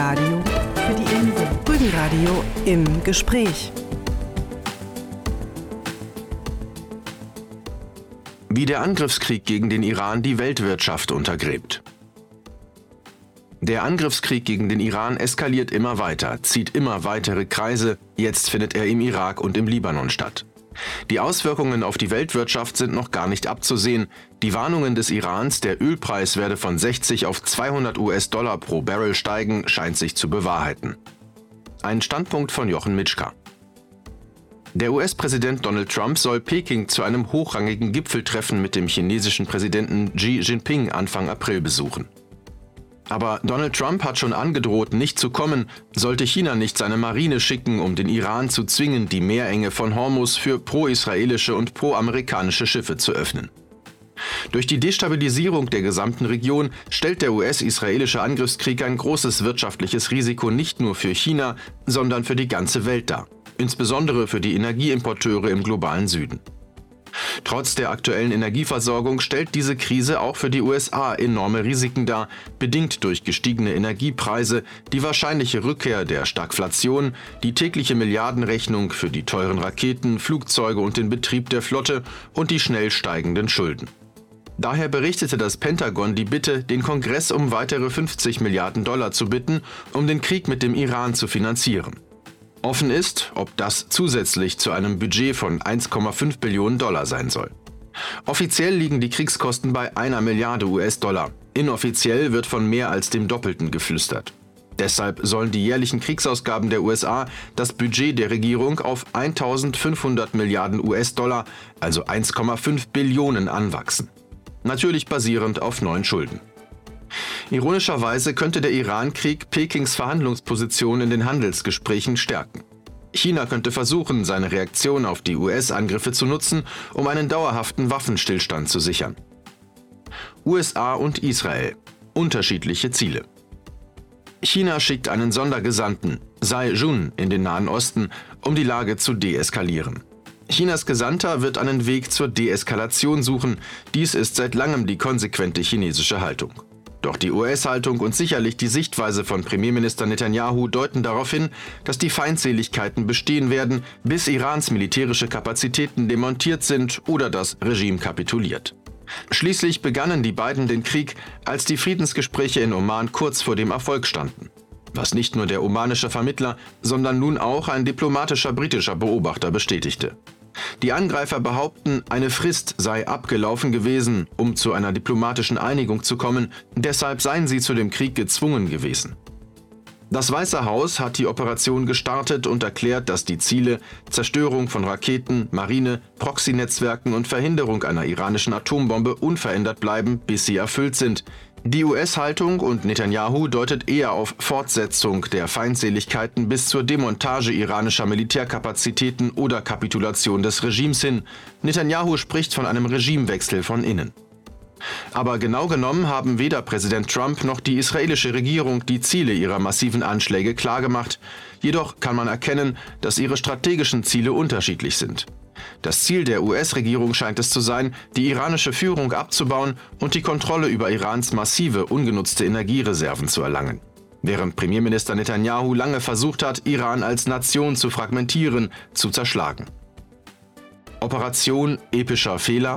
Radio für die Insel. Rügenradio im Gespräch. Wie der Angriffskrieg gegen den Iran die Weltwirtschaft untergräbt. Der Angriffskrieg gegen den Iran eskaliert immer weiter, zieht immer weitere Kreise. Jetzt findet er im Irak und im Libanon statt. Die Auswirkungen auf die Weltwirtschaft sind noch gar nicht abzusehen. Die Warnungen des Irans, der Ölpreis werde von 60 auf 200 US-Dollar pro Barrel steigen, scheint sich zu bewahrheiten. Ein Standpunkt von Jochen Mitschka. Der US-Präsident Donald Trump soll Peking zu einem hochrangigen Gipfeltreffen mit dem chinesischen Präsidenten Xi Jinping Anfang April besuchen. Aber Donald Trump hat schon angedroht, nicht zu kommen, sollte China nicht seine Marine schicken, um den Iran zu zwingen, die Meerenge von Hormuz für pro-israelische und pro-amerikanische Schiffe zu öffnen. Durch die Destabilisierung der gesamten Region stellt der US-israelische Angriffskrieg ein großes wirtschaftliches Risiko nicht nur für China, sondern für die ganze Welt dar, insbesondere für die Energieimporteure im globalen Süden. Trotz der aktuellen Energieversorgung stellt diese Krise auch für die USA enorme Risiken dar, bedingt durch gestiegene Energiepreise, die wahrscheinliche Rückkehr der Stagflation, die tägliche Milliardenrechnung für die teuren Raketen, Flugzeuge und den Betrieb der Flotte und die schnell steigenden Schulden. Daher berichtete das Pentagon die Bitte, den Kongress um weitere 50 Milliarden Dollar zu bitten, um den Krieg mit dem Iran zu finanzieren. Offen ist, ob das zusätzlich zu einem Budget von 1,5 Billionen Dollar sein soll. Offiziell liegen die Kriegskosten bei 1 Milliarde US-Dollar. Inoffiziell wird von mehr als dem Doppelten geflüstert. Deshalb sollen die jährlichen Kriegsausgaben der USA das Budget der Regierung auf 1.500 Milliarden US-Dollar, also 1,5 Billionen, anwachsen. Natürlich basierend auf neuen Schulden. Ironischerweise könnte der Iran-Krieg Pekings Verhandlungsposition in den Handelsgesprächen stärken. China könnte versuchen, seine Reaktion auf die US-Angriffe zu nutzen, um einen dauerhaften Waffenstillstand zu sichern. USA und Israel. Unterschiedliche Ziele. China schickt einen Sondergesandten, Zai Jun, in den Nahen Osten, um die Lage zu deeskalieren. Chinas Gesandter wird einen Weg zur Deeskalation suchen. Dies ist seit langem die konsequente chinesische Haltung. Doch die US-Haltung und sicherlich die Sichtweise von Premierminister Netanyahu deuten darauf hin, dass die Feindseligkeiten bestehen werden, bis Irans militärische Kapazitäten demontiert sind oder das Regime kapituliert. Schließlich begannen die beiden den Krieg, als die Friedensgespräche in Oman kurz vor dem Erfolg standen. Was nicht nur der omanische Vermittler, sondern nun auch ein diplomatischer britischer Beobachter bestätigte. Die Angreifer behaupten, eine Frist sei abgelaufen gewesen, um zu einer diplomatischen Einigung zu kommen, deshalb seien sie zu dem Krieg gezwungen gewesen. Das Weiße Haus hat die Operation gestartet und erklärt, dass die Ziele Zerstörung von Raketen, Marine, Proxy-Netzwerken und Verhinderung einer iranischen Atombombe unverändert bleiben, bis sie erfüllt sind. Die US-Haltung und Netanyahu deutet eher auf Fortsetzung der Feindseligkeiten bis zur Demontage iranischer Militärkapazitäten oder Kapitulation des Regimes hin. Netanyahu spricht von einem Regimewechsel von innen. Aber genau genommen haben weder Präsident Trump noch die israelische Regierung die Ziele ihrer massiven Anschläge klargemacht. Jedoch kann man erkennen, dass ihre strategischen Ziele unterschiedlich sind. Das Ziel der US-Regierung scheint es zu sein, die iranische Führung abzubauen und die Kontrolle über Irans massive, ungenutzte Energiereserven zu erlangen. Während Premierminister Netanyahu lange versucht hat, Iran als Nation zu fragmentieren, zu zerschlagen. Operation epischer Fehler.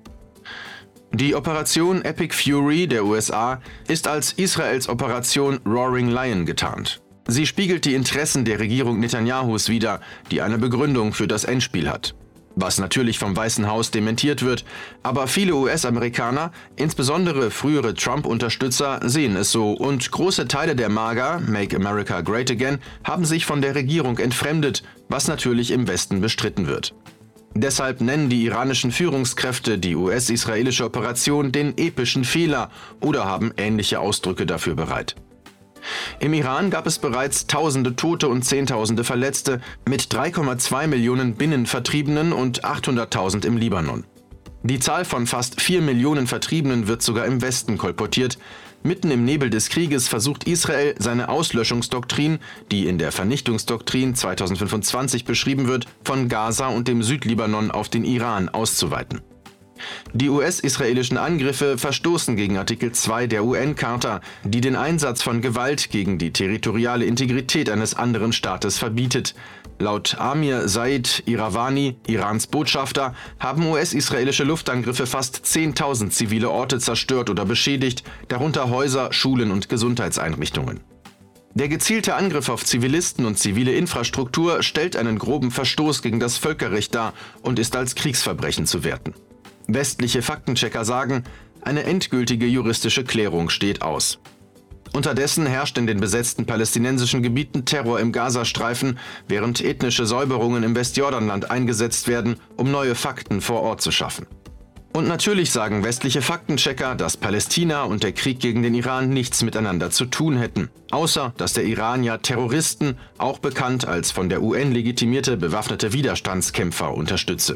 Die Operation Epic Fury der USA ist als Israels Operation Roaring Lion getarnt. Sie spiegelt die Interessen der Regierung Netanyahus wider, die eine Begründung für das Endspiel hat. Was natürlich vom Weißen Haus dementiert wird, aber viele US-Amerikaner, insbesondere frühere Trump-Unterstützer, sehen es so und große Teile der MAGA, Make America Great Again, haben sich von der Regierung entfremdet, was natürlich im Westen bestritten wird. Deshalb nennen die iranischen Führungskräfte die US-israelische Operation den epischen Fehler oder haben ähnliche Ausdrücke dafür bereit. Im Iran gab es bereits Tausende Tote und Zehntausende Verletzte mit 3,2 Millionen Binnenvertriebenen und 800.000 im Libanon. Die Zahl von fast 4 Millionen Vertriebenen wird sogar im Westen kolportiert. Mitten im Nebel des Krieges versucht Israel, seine Auslöschungsdoktrin, die in der Vernichtungsdoktrin 2025 beschrieben wird, von Gaza und dem Südlibanon auf den Iran auszuweiten. Die US-israelischen Angriffe verstoßen gegen Artikel 2 der UN-Charta, die den Einsatz von Gewalt gegen die territoriale Integrität eines anderen Staates verbietet. Laut Amir Said Iravani, Irans Botschafter, haben US-israelische Luftangriffe fast 10.000 zivile Orte zerstört oder beschädigt, darunter Häuser, Schulen und Gesundheitseinrichtungen. Der gezielte Angriff auf Zivilisten und zivile Infrastruktur stellt einen groben Verstoß gegen das Völkerrecht dar und ist als Kriegsverbrechen zu werten. Westliche Faktenchecker sagen, eine endgültige juristische Klärung steht aus. Unterdessen herrscht in den besetzten palästinensischen Gebieten Terror im Gazastreifen, während ethnische Säuberungen im Westjordanland eingesetzt werden, um neue Fakten vor Ort zu schaffen. Und natürlich sagen westliche Faktenchecker, dass Palästina und der Krieg gegen den Iran nichts miteinander zu tun hätten, außer dass der Iran ja Terroristen, auch bekannt als von der UN legitimierte bewaffnete Widerstandskämpfer, unterstütze.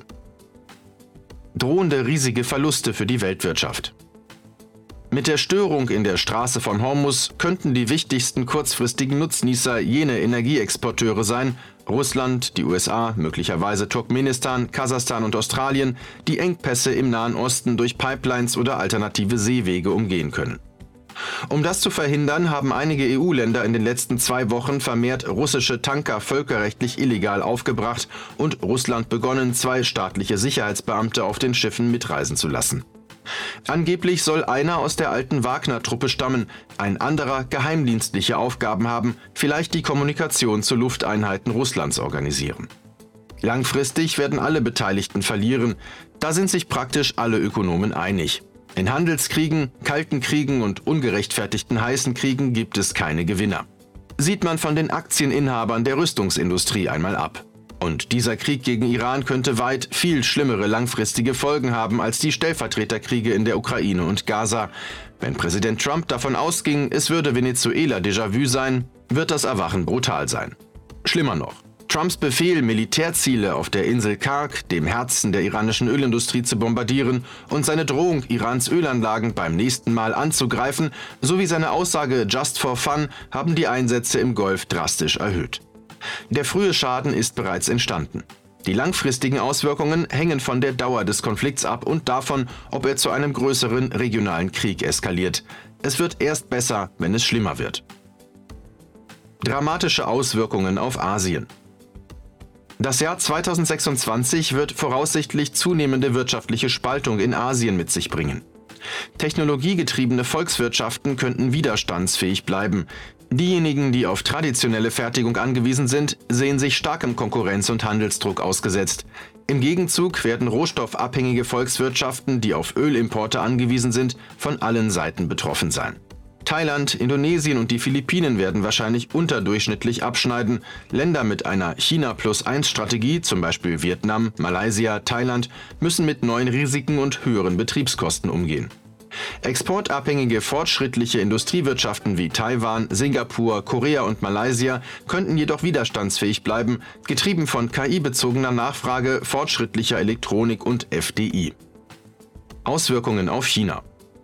Drohende riesige Verluste für die Weltwirtschaft. Mit der Störung in der Straße von Hormuz könnten die wichtigsten kurzfristigen Nutznießer jene Energieexporteure sein, Russland, die USA, möglicherweise Turkmenistan, Kasachstan und Australien, die Engpässe im Nahen Osten durch Pipelines oder alternative Seewege umgehen können. Um das zu verhindern, haben einige EU-Länder in den letzten 2 Wochen vermehrt russische Tanker völkerrechtlich illegal aufgebracht und Russland begonnen, 2 staatliche Sicherheitsbeamte auf den Schiffen mitreisen zu lassen. Angeblich soll einer aus der alten Wagner-Truppe stammen, ein anderer geheimdienstliche Aufgaben haben, vielleicht die Kommunikation zu Lufteinheiten Russlands organisieren. Langfristig werden alle Beteiligten verlieren, da sind sich praktisch alle Ökonomen einig. In Handelskriegen, kalten Kriegen und ungerechtfertigten heißen Kriegen gibt es keine Gewinner. Sieht man von den Aktieninhabern der Rüstungsindustrie einmal ab. Und dieser Krieg gegen Iran könnte weit viel schlimmere langfristige Folgen haben als die Stellvertreterkriege in der Ukraine und Gaza. Wenn Präsident Trump davon ausging, es würde Venezuela Déjà-vu sein, wird das Erwachen brutal sein. Schlimmer noch. Trumps Befehl, Militärziele auf der Insel Karg, dem Herzen der iranischen Ölindustrie, zu bombardieren und seine Drohung, Irans Ölanlagen beim nächsten Mal anzugreifen, sowie seine Aussage Just for Fun haben die Einsätze im Golf drastisch erhöht. Der frühe Schaden ist bereits entstanden. Die langfristigen Auswirkungen hängen von der Dauer des Konflikts ab und davon, ob er zu einem größeren regionalen Krieg eskaliert. Es wird erst besser, wenn es schlimmer wird. Dramatische Auswirkungen auf Asien. Das Jahr 2026 wird voraussichtlich zunehmende wirtschaftliche Spaltung in Asien mit sich bringen. Technologiegetriebene Volkswirtschaften könnten widerstandsfähig bleiben. Diejenigen, die auf traditionelle Fertigung angewiesen sind, sehen sich starkem Konkurrenz- und Handelsdruck ausgesetzt. Im Gegenzug werden rohstoffabhängige Volkswirtschaften, die auf Ölimporte angewiesen sind, von allen Seiten betroffen sein. Thailand, Indonesien und die Philippinen werden wahrscheinlich unterdurchschnittlich abschneiden. Länder mit einer China-plus-1-Strategie, zum Beispiel Vietnam, Malaysia, Thailand, müssen mit neuen Risiken und höheren Betriebskosten umgehen. Exportabhängige fortschrittliche Industriewirtschaften wie Taiwan, Singapur, Korea und Malaysia könnten jedoch widerstandsfähig bleiben, getrieben von KI-bezogener Nachfrage, fortschrittlicher Elektronik und FDI. Auswirkungen auf China.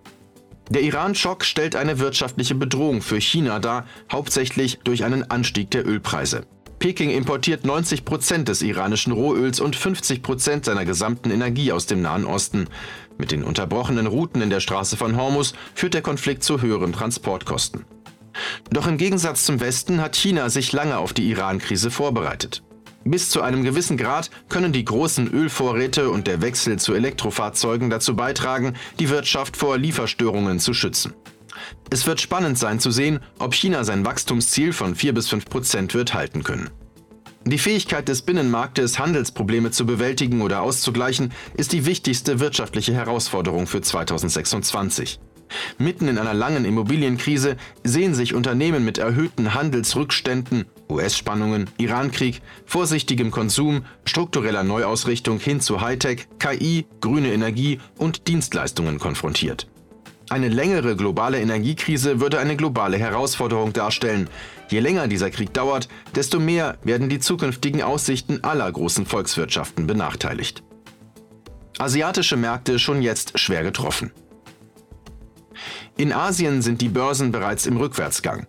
Der Iran-Schock stellt eine wirtschaftliche Bedrohung für China dar, hauptsächlich durch einen Anstieg der Ölpreise. Peking importiert 90% des iranischen Rohöls und 50% seiner gesamten Energie aus dem Nahen Osten. Mit den unterbrochenen Routen in der Straße von Hormuz führt der Konflikt zu höheren Transportkosten. Doch im Gegensatz zum Westen hat China sich lange auf die Iran-Krise vorbereitet. Bis zu einem gewissen Grad können die großen Ölvorräte und der Wechsel zu Elektrofahrzeugen dazu beitragen, die Wirtschaft vor Lieferstörungen zu schützen. Es wird spannend sein zu sehen, ob China sein Wachstumsziel von 4-5% wird halten können. Die Fähigkeit des Binnenmarktes, Handelsprobleme zu bewältigen oder auszugleichen, ist die wichtigste wirtschaftliche Herausforderung für 2026. Mitten in einer langen Immobilienkrise sehen sich Unternehmen mit erhöhten Handelsrückständen, US-Spannungen, Irankrieg, vorsichtigem Konsum, struktureller Neuausrichtung hin zu Hightech, KI, grüne Energie und Dienstleistungen konfrontiert. Eine längere globale Energiekrise würde eine globale Herausforderung darstellen. Je länger dieser Krieg dauert, desto mehr werden die zukünftigen Aussichten aller großen Volkswirtschaften benachteiligt. Asiatische Märkte schon jetzt schwer getroffen. In Asien sind die Börsen bereits im Rückwärtsgang.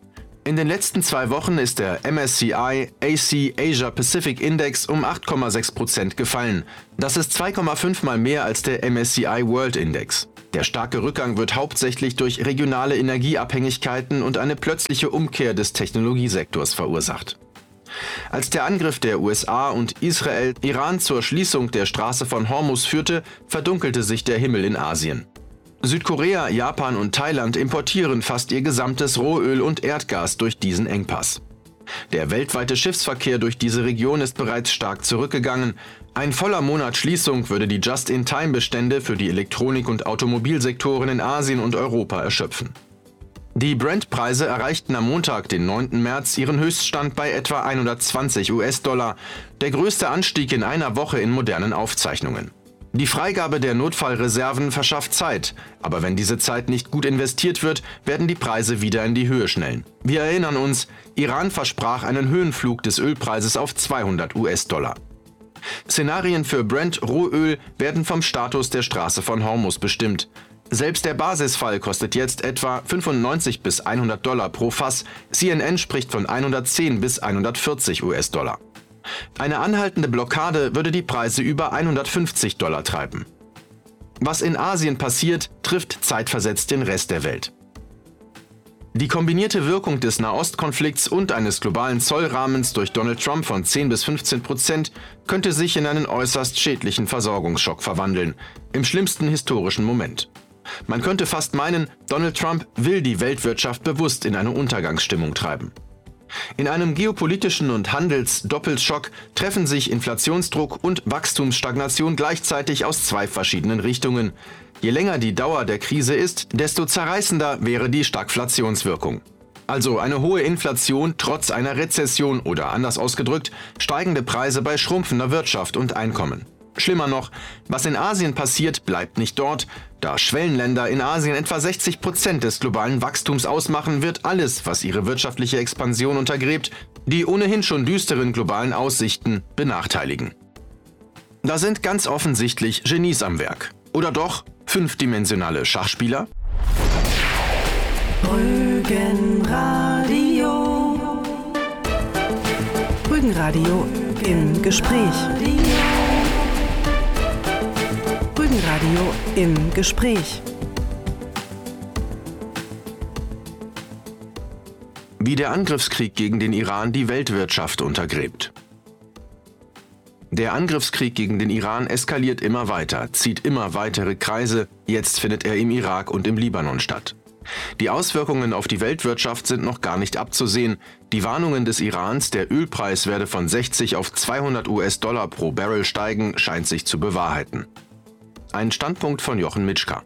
In den letzten 2 Wochen ist der MSCI AC Asia Pacific Index um 8,6% gefallen. Das ist 2,5 Mal mehr als der MSCI World Index. Der starke Rückgang wird hauptsächlich durch regionale Energieabhängigkeiten und eine plötzliche Umkehr des Technologiesektors verursacht. Als der Angriff der USA und Israel Iran zur Schließung der Straße von Hormuz führte, verdunkelte sich der Himmel in Asien. Südkorea, Japan und Thailand importieren fast ihr gesamtes Rohöl und Erdgas durch diesen Engpass. Der weltweite Schiffsverkehr durch diese Region ist bereits stark zurückgegangen. Ein voller Monat Schließung würde die Just-in-Time-Bestände für die Elektronik- und Automobilsektoren in Asien und Europa erschöpfen. Die Brent-Preise erreichten am Montag, den 9. März, ihren Höchststand bei etwa 120 US-Dollar, der größte Anstieg in einer Woche in modernen Aufzeichnungen. Die Freigabe der Notfallreserven verschafft Zeit, aber wenn diese Zeit nicht gut investiert wird, werden die Preise wieder in die Höhe schnellen. Wir erinnern uns, Iran versprach einen Höhenflug des Ölpreises auf 200 US-Dollar. Szenarien für Brent-Rohöl werden vom Status der Straße von Hormuz bestimmt. Selbst der Basisfall kostet jetzt etwa 95 bis 100 Dollar pro Fass, CNN spricht von 110 bis 140 US-Dollar. Eine anhaltende Blockade würde die Preise über 150 Dollar treiben. Was in Asien passiert, trifft zeitversetzt den Rest der Welt. Die kombinierte Wirkung des Nahostkonflikts und eines globalen Zollrahmens durch Donald Trump von 10 bis 15% könnte sich in einen äußerst schädlichen Versorgungsschock verwandeln, im schlimmsten historischen Moment. Man könnte fast meinen, Donald Trump will die Weltwirtschaft bewusst in eine Untergangsstimmung treiben. In einem geopolitischen und Handelsdoppelschock treffen sich Inflationsdruck und Wachstumsstagnation gleichzeitig aus 2 verschiedenen Richtungen. Je länger die Dauer der Krise ist, desto zerreißender wäre die Stagflationswirkung. Also eine hohe Inflation trotz einer Rezession oder anders ausgedrückt, steigende Preise bei schrumpfender Wirtschaft und Einkommen. Schlimmer noch, was in Asien passiert, bleibt nicht dort. Da Schwellenländer in Asien etwa 60% des globalen Wachstums ausmachen, wird alles, was ihre wirtschaftliche Expansion untergräbt, die ohnehin schon düsteren globalen Aussichten benachteiligen. Da sind ganz offensichtlich Genies am Werk. Oder doch 5-dimensionale Schachspieler? Rügenradio. Rügenradio im Gespräch. Rügenradio im Gespräch. Wie der Angriffskrieg gegen den Iran die Weltwirtschaft untergräbt. Der Angriffskrieg gegen den Iran eskaliert immer weiter, zieht immer weitere Kreise. Jetzt findet er im Irak und im Libanon statt. Die Auswirkungen auf die Weltwirtschaft sind noch gar nicht abzusehen. Die Warnungen des Irans, der Ölpreis werde von 60 auf 200 US-Dollar pro Barrel steigen, scheint sich zu bewahrheiten. Ein Standpunkt von Jochen Mitschka.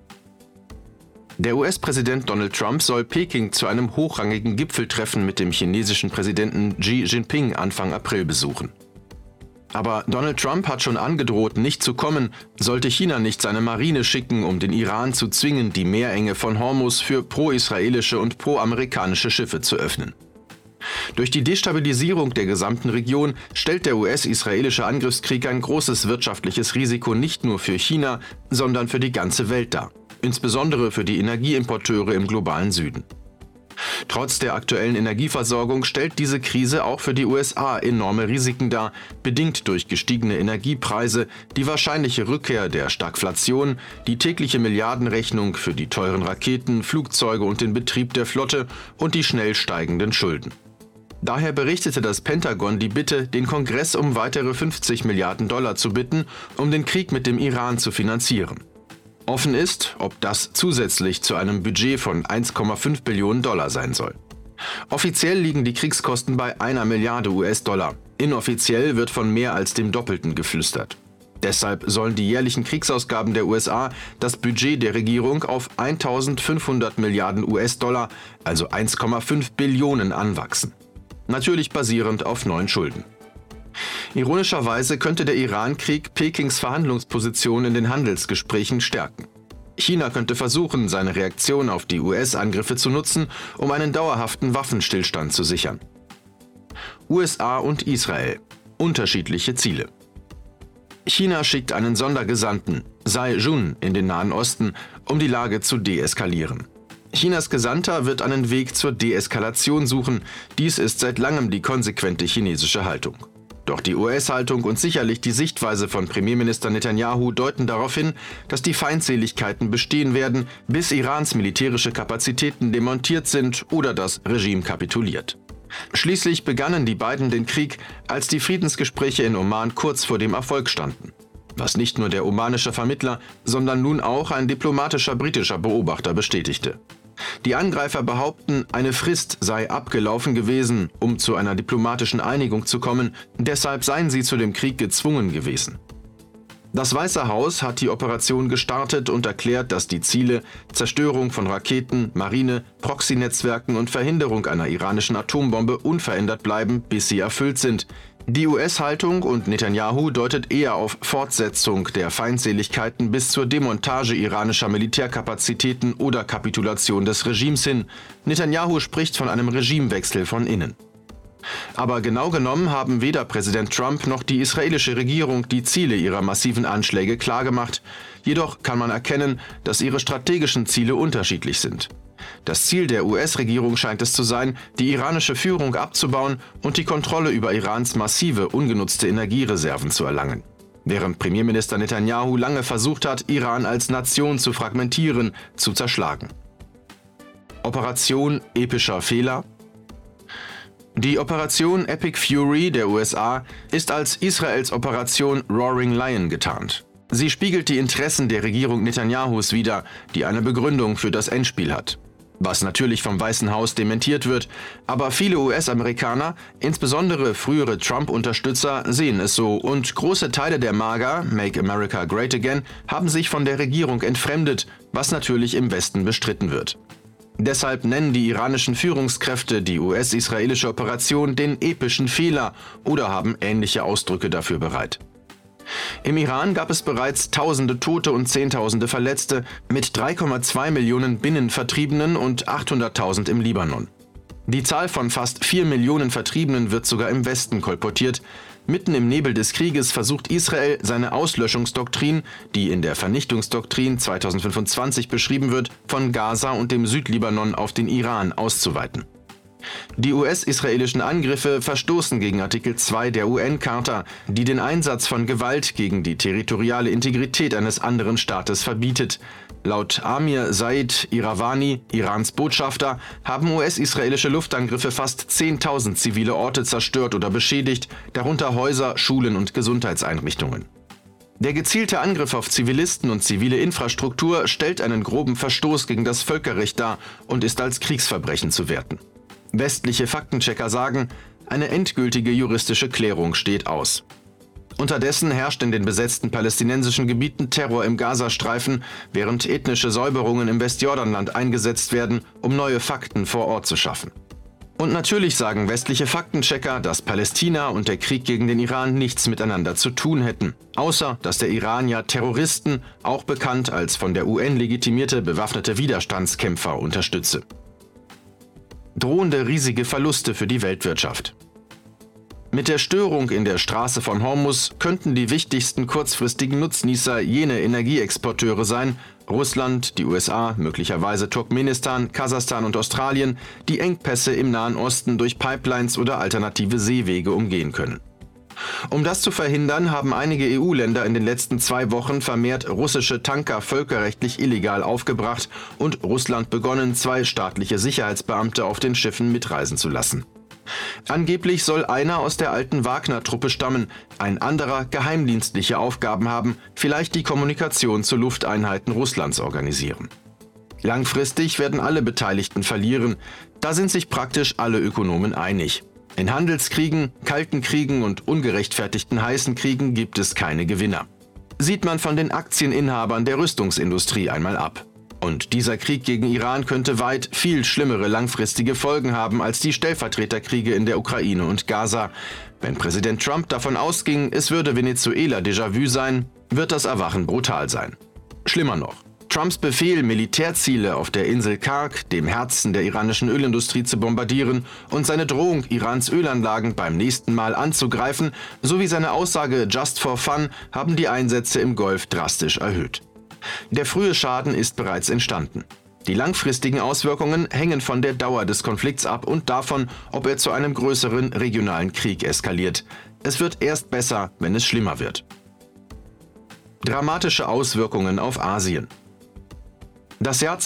Der US-Präsident Donald Trump soll Peking zu einem hochrangigen Gipfeltreffen mit dem chinesischen Präsidenten Xi Jinping Anfang April besuchen. Aber Donald Trump hat schon angedroht, nicht zu kommen, sollte China nicht seine Marine schicken, um den Iran zu zwingen, die Meerenge von Hormuz für pro-israelische und pro-amerikanische Schiffe zu öffnen. Durch die Destabilisierung der gesamten Region stellt der US-israelische Angriffskrieg ein großes wirtschaftliches Risiko nicht nur für China, sondern für die ganze Welt dar, insbesondere für die Energieimporteure im globalen Süden. Trotz der aktuellen Energieversorgung stellt diese Krise auch für die USA enorme Risiken dar, bedingt durch gestiegene Energiepreise, die wahrscheinliche Rückkehr der Stagflation, die tägliche Milliardenrechnung für die teuren Raketen, Flugzeuge und den Betrieb der Flotte und die schnell steigenden Schulden. Daher berichtete das Pentagon die Bitte, den Kongress um weitere 50 Milliarden Dollar zu bitten, um den Krieg mit dem Iran zu finanzieren. Offen ist, ob das zusätzlich zu einem Budget von 1,5 Billionen Dollar sein soll. Offiziell liegen die Kriegskosten bei 1 Milliarde US-Dollar. Inoffiziell wird von mehr als dem Doppelten geflüstert. Deshalb sollen die jährlichen Kriegsausgaben der USA das Budget der Regierung auf 1.500 Milliarden US-Dollar, also 1,5 Billionen, anwachsen. Natürlich basierend auf neuen Schulden. Ironischerweise könnte der Iran-Krieg Pekings Verhandlungsposition in den Handelsgesprächen stärken. China könnte versuchen, seine Reaktion auf die US-Angriffe zu nutzen, um einen dauerhaften Waffenstillstand zu sichern. USA und Israel. Unterschiedliche Ziele. China schickt einen Sondergesandten, Zhai Jun, in den Nahen Osten, um die Lage zu deeskalieren. Chinas Gesandter wird einen Weg zur Deeskalation suchen. Dies ist seit langem die konsequente chinesische Haltung. Doch die US-Haltung und sicherlich die Sichtweise von Premierminister Netanyahu deuten darauf hin, dass die Feindseligkeiten bestehen werden, bis Irans militärische Kapazitäten demontiert sind oder das Regime kapituliert. Schließlich begannen die beiden den Krieg, als die Friedensgespräche in Oman kurz vor dem Erfolg standen. Was nicht nur der omanische Vermittler, sondern nun auch ein diplomatischer britischer Beobachter bestätigte. Die Angreifer behaupten, eine Frist sei abgelaufen gewesen, um zu einer diplomatischen Einigung zu kommen, deshalb seien sie zu dem Krieg gezwungen gewesen. Das Weiße Haus hat die Operation gestartet und erklärt, dass die Ziele Zerstörung von Raketen, Marine, Proxy-Netzwerken und Verhinderung einer iranischen Atombombe unverändert bleiben, bis sie erfüllt sind. Die US-Haltung und Netanyahu deutet eher auf Fortsetzung der Feindseligkeiten bis zur Demontage iranischer Militärkapazitäten oder Kapitulation des Regimes hin. Netanyahu spricht von einem Regimewechsel von innen. Aber genau genommen haben weder Präsident Trump noch die israelische Regierung die Ziele ihrer massiven Anschläge klargemacht. Jedoch kann man erkennen, dass ihre strategischen Ziele unterschiedlich sind. Das Ziel der US-Regierung scheint es zu sein, die iranische Führung abzubauen und die Kontrolle über Irans massive ungenutzte Energiereserven zu erlangen. Während Premierminister Netanyahu lange versucht hat, Iran als Nation zu fragmentieren, zu zerschlagen. Operation epischer Fehler. Die Operation Epic Fury der USA ist als Israels Operation Roaring Lion getarnt. Sie spiegelt die Interessen der Regierung Netanyahus wider, die eine Begründung für das Endspiel hat. Was natürlich vom Weißen Haus dementiert wird, aber viele US-Amerikaner, insbesondere frühere Trump-Unterstützer, sehen es so und große Teile der MAGA, Make America Great Again, haben sich von der Regierung entfremdet, was natürlich im Westen bestritten wird. Deshalb nennen die iranischen Führungskräfte die US-israelische Operation den epischen Fehler oder haben ähnliche Ausdrücke dafür bereit. Im Iran gab es bereits Tausende Tote und Zehntausende Verletzte mit 3,2 Millionen Binnenvertriebenen und 800.000 im Libanon. Die Zahl von fast 4 Millionen Vertriebenen wird sogar im Westen kolportiert. Mitten im Nebel des Krieges versucht Israel, seine Auslöschungsdoktrin, die in der Vernichtungsdoktrin 2025 beschrieben wird, von Gaza und dem Südlibanon auf den Iran auszuweiten. Die US-israelischen Angriffe verstoßen gegen Artikel 2 der UN-Charta, die den Einsatz von Gewalt gegen die territoriale Integrität eines anderen Staates verbietet. Laut Amir Said Iravani, Irans Botschafter, haben US-israelische Luftangriffe fast 10.000 zivile Orte zerstört oder beschädigt, darunter Häuser, Schulen und Gesundheitseinrichtungen. Der gezielte Angriff auf Zivilisten und zivile Infrastruktur stellt einen groben Verstoß gegen das Völkerrecht dar und ist als Kriegsverbrechen zu werten. Westliche Faktenchecker sagen, eine endgültige juristische Klärung steht aus. Unterdessen herrscht in den besetzten palästinensischen Gebieten Terror im Gazastreifen, während ethnische Säuberungen im Westjordanland eingesetzt werden, um neue Fakten vor Ort zu schaffen. Und natürlich sagen westliche Faktenchecker, dass Palästina und der Krieg gegen den Iran nichts miteinander zu tun hätten, außer dass der Iran ja Terroristen, auch bekannt als von der UN legitimierte bewaffnete Widerstandskämpfer, unterstütze. Drohende riesige Verluste für die Weltwirtschaft. Mit der Störung in der Straße von Hormuz könnten die wichtigsten kurzfristigen Nutznießer jene Energieexporteure sein, Russland, die USA, möglicherweise Turkmenistan, Kasachstan und Australien, die Engpässe im Nahen Osten durch Pipelines oder alternative Seewege umgehen können. Um das zu verhindern, haben einige EU-Länder in den letzten 2 Wochen vermehrt russische Tanker völkerrechtlich illegal aufgebracht und Russland begonnen, 2 staatliche Sicherheitsbeamte auf den Schiffen mitreisen zu lassen. Angeblich soll einer aus der alten Wagner-Truppe stammen, ein anderer geheimdienstliche Aufgaben haben, vielleicht die Kommunikation zu Lufteinheiten Russlands organisieren. Langfristig werden alle Beteiligten verlieren, da sind sich praktisch alle Ökonomen einig. In Handelskriegen, Kalten Kriegen und ungerechtfertigten heißen Kriegen gibt es keine Gewinner. Sieht man von den Aktieninhabern der Rüstungsindustrie einmal ab. Und dieser Krieg gegen Iran könnte weit viel schlimmere langfristige Folgen haben als die Stellvertreterkriege in der Ukraine und Gaza. Wenn Präsident Trump davon ausging, es würde Venezuela Déjà-vu sein, wird das Erwachen brutal sein. Schlimmer noch. Trumps Befehl, Militärziele auf der Insel Karg, dem Herzen der iranischen Ölindustrie, zu bombardieren und seine Drohung, Irans Ölanlagen beim nächsten Mal anzugreifen, sowie seine Aussage Just for Fun haben die Einsätze im Golf drastisch erhöht. Der frühe Schaden ist bereits entstanden. Die langfristigen Auswirkungen hängen von der Dauer des Konflikts ab und davon, ob er zu einem größeren regionalen Krieg eskaliert. Es wird erst besser, wenn es schlimmer wird. Dramatische Auswirkungen auf Asien. Das Jahr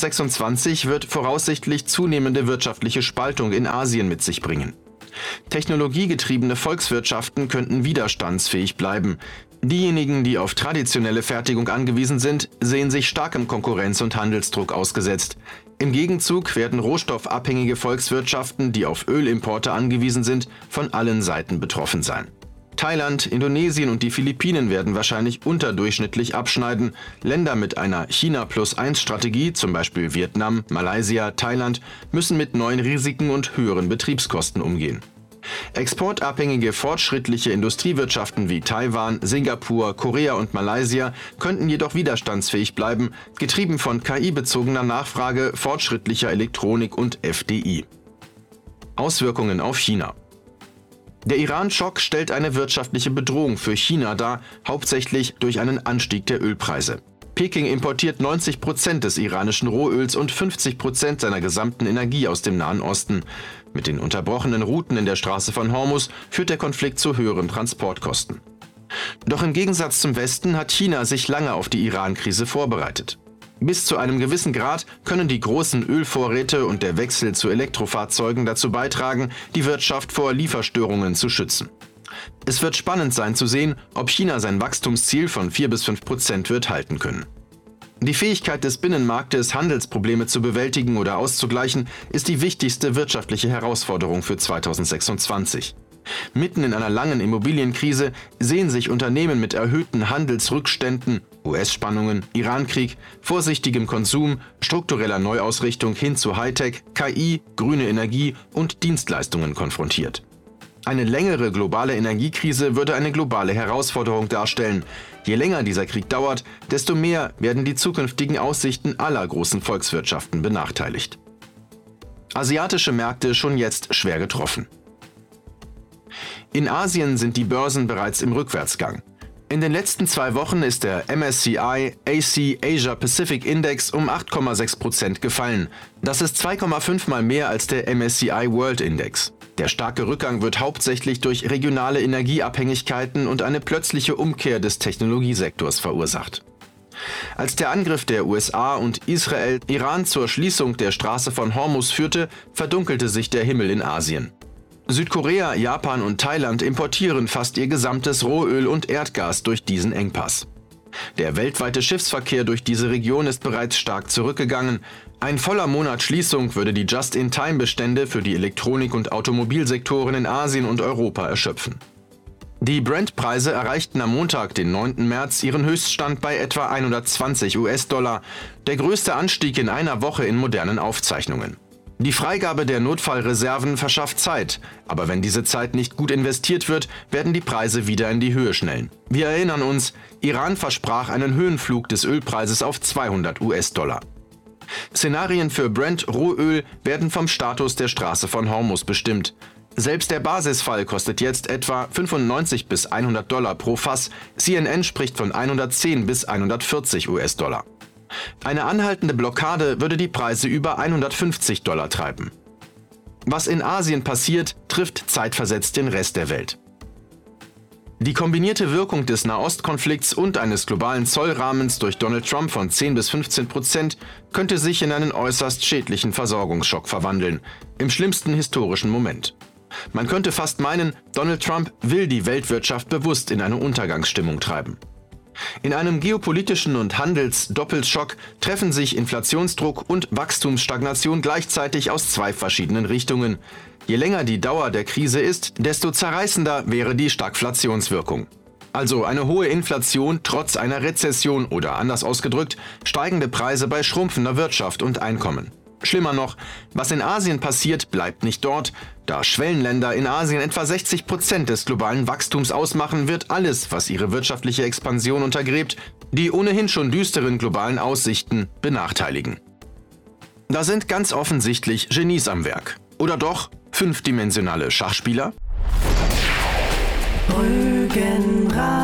2026 wird voraussichtlich zunehmende wirtschaftliche Spaltung in Asien mit sich bringen. Technologiegetriebene Volkswirtschaften könnten widerstandsfähig bleiben. Diejenigen, die auf traditionelle Fertigung angewiesen sind, sehen sich starkem Konkurrenz- und Handelsdruck ausgesetzt. Im Gegenzug werden rohstoffabhängige Volkswirtschaften, die auf Ölimporte angewiesen sind, von allen Seiten betroffen sein. Thailand, Indonesien und die Philippinen werden wahrscheinlich unterdurchschnittlich abschneiden. Länder mit einer China-plus-1-Strategie, zum Beispiel Vietnam, Malaysia, Thailand, müssen mit neuen Risiken und höheren Betriebskosten umgehen. Exportabhängige fortschrittliche Industriewirtschaften wie Taiwan, Singapur, Korea und Malaysia könnten jedoch widerstandsfähig bleiben, getrieben von KI-bezogener Nachfrage, fortschrittlicher Elektronik und FDI. Auswirkungen auf China. Der Iran-Schock stellt eine wirtschaftliche Bedrohung für China dar, hauptsächlich durch einen Anstieg der Ölpreise. Peking importiert 90% des iranischen Rohöls und 50% seiner gesamten Energie aus dem Nahen Osten. Mit den unterbrochenen Routen in der Straße von Hormuz führt der Konflikt zu höheren Transportkosten. Doch im Gegensatz zum Westen hat China sich lange auf die Iran-Krise vorbereitet. Bis zu einem gewissen Grad können die großen Ölvorräte und der Wechsel zu Elektrofahrzeugen dazu beitragen, die Wirtschaft vor Lieferstörungen zu schützen. Es wird spannend sein zu sehen, ob China sein Wachstumsziel von 4-5% wird halten können. Die Fähigkeit des Binnenmarktes, Handelsprobleme zu bewältigen oder auszugleichen, ist die wichtigste wirtschaftliche Herausforderung für 2026. Mitten in einer langen Immobilienkrise sehen sich Unternehmen mit erhöhten Handelsrückständen, US-Spannungen, Iran-Krieg, vorsichtigem Konsum, struktureller Neuausrichtung hin zu Hightech, KI, grüne Energie und Dienstleistungen konfrontiert. Eine längere globale Energiekrise würde eine globale Herausforderung darstellen. Je länger dieser Krieg dauert, desto mehr werden die zukünftigen Aussichten aller großen Volkswirtschaften benachteiligt. Asiatische Märkte schon jetzt schwer getroffen. In Asien sind die Börsen bereits im Rückwärtsgang. In den letzten 2 Wochen ist der MSCI AC Asia Pacific Index um 8,6% gefallen. Das ist 2,5 Mal mehr als der MSCI World Index. Der starke Rückgang wird hauptsächlich durch regionale Energieabhängigkeiten und eine plötzliche Umkehr des Technologiesektors verursacht. Als der Angriff der USA und Israel Iran zur Schließung der Straße von Hormuz führte, verdunkelte sich der Himmel in Asien. Südkorea, Japan und Thailand importieren fast ihr gesamtes Rohöl und Erdgas durch diesen Engpass. Der weltweite Schiffsverkehr durch diese Region ist bereits stark zurückgegangen. Ein voller Monat Schließung würde die Just-in-Time-Bestände für die Elektronik- und Automobilsektoren in Asien und Europa erschöpfen. Die Brent-Preise erreichten am Montag, den 9. März, ihren Höchststand bei etwa 120 US-Dollar, der größte Anstieg in einer Woche in modernen Aufzeichnungen. Die Freigabe der Notfallreserven verschafft Zeit, aber wenn diese Zeit nicht gut investiert wird, werden die Preise wieder in die Höhe schnellen. Wir erinnern uns, Iran versprach einen Höhenflug des Ölpreises auf 200 US-Dollar. Szenarien für Brent-Rohöl werden vom Status der Straße von Hormuz bestimmt. Selbst der Basisfall kostet jetzt etwa 95 bis 100 Dollar pro Fass, CNN spricht von 110 bis 140 US-Dollar. Eine anhaltende Blockade würde die Preise über 150 Dollar treiben. Was in Asien passiert, trifft zeitversetzt den Rest der Welt. Die kombinierte Wirkung des Nahostkonflikts und eines globalen Zollrahmens durch Donald Trump von 10 bis 15% könnte sich in einen äußerst schädlichen Versorgungsschock verwandeln, im schlimmsten historischen Moment. Man könnte fast meinen, Donald Trump will die Weltwirtschaft bewusst in eine Untergangsstimmung treiben. In einem geopolitischen und Handelsdoppelschock treffen sich Inflationsdruck und Wachstumsstagnation gleichzeitig aus 2 verschiedenen Richtungen. Je länger die Dauer der Krise ist, desto zerreißender wäre die Stagflationswirkung. Also eine hohe Inflation trotz einer Rezession oder anders ausgedrückt, steigende Preise bei schrumpfender Wirtschaft und Einkommen. Schlimmer noch, was in Asien passiert, bleibt nicht dort. Da Schwellenländer in Asien etwa 60% des globalen Wachstums ausmachen, wird alles, was ihre wirtschaftliche Expansion untergräbt, die ohnehin schon düsteren globalen Aussichten benachteiligen. Da sind ganz offensichtlich Genies am Werk. Oder doch 5-dimensionale Schachspieler?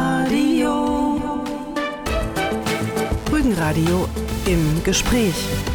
Rügenradio. Rügenradio im Gespräch.